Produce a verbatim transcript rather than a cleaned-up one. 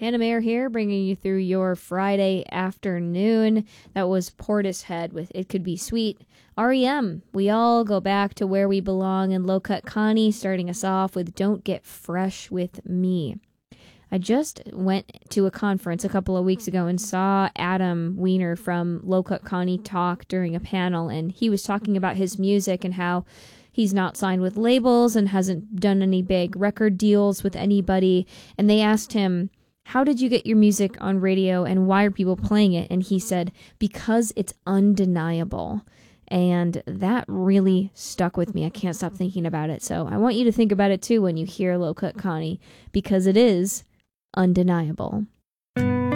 Hannah Mayer here, bringing you through your Friday afternoon. That was Portishead with It Could Be Sweet. R E M, we all go back to where we belong in Low Cut Connie, starting us off with Don't Get Fresh With Me. I just went to a conference a couple of weeks ago and saw Adam Weiner from Low Cut Connie talk during a panel, and he was talking about his music and how he's not signed with labels and hasn't done any big record deals with anybody. And they asked him, how did you get your music on radio and why are people playing it? And he said, because it's undeniable. And that really stuck with me. I can't stop thinking about it. So I want you to think about it too when you hear Low Cut Connie, because it is undeniable.